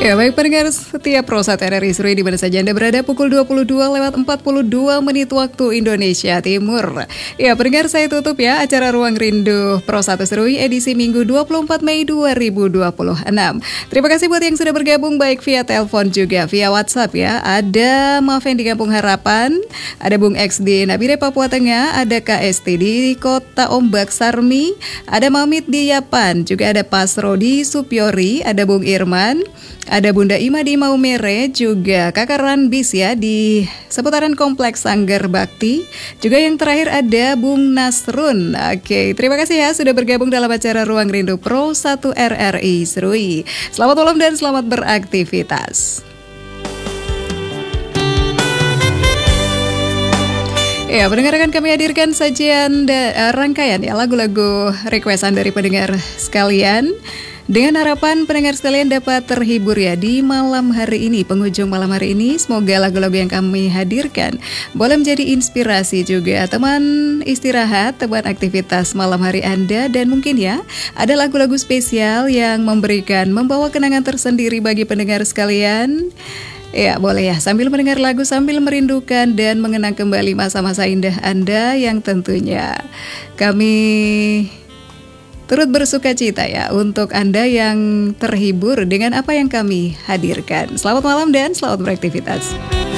Ya, baik pendengar setiap Pro 1 RRI Serui di mana saja Anda berada, pukul 22:42 waktu Indonesia Timur. Ya, pendengar, saya tutup ya acara Ruang Rindu Pro 1 Serui edisi Minggu 24 Mei 2026. Terima kasih buat yang sudah bergabung baik via telepon juga via WhatsApp ya. Ada Maven di Kampung Harapan, ada Bung X di Nabire Papua Tengah, ada KST di Kota Ombak Sarmi, ada Mamit di Yapan, juga ada Pasro di Supiori, ada Bung Irman, ada Bunda Ima di Maumere, juga Kakak Ranbis ya di seputaran Kompleks Sanggar Bakti. Juga yang terakhir ada Bung Nasrun. Oke, terima kasih ya sudah bergabung dalam acara Ruang Rindu Pro 1 RRI Serui. Selamat malam dan selamat beraktivitas. Ya, pendengar, akan kami hadirkan sajian rangkaian ya lagu-lagu requestan dari pendengar sekalian. Dengan harapan pendengar sekalian dapat terhibur ya di malam hari ini, penghujung malam hari ini. Semoga lagu-lagu yang kami hadirkan boleh menjadi inspirasi juga teman istirahat, teman aktivitas malam hari Anda. Dan mungkin ya ada lagu-lagu spesial yang membawa kenangan tersendiri bagi pendengar sekalian. Ya, boleh ya sambil mendengar lagu, sambil merindukan dan mengenang kembali masa-masa indah Anda yang tentunya kami turut bersuka cita ya untuk Anda yang terhibur dengan apa yang kami hadirkan. Selamat malam dan selamat beraktivitas.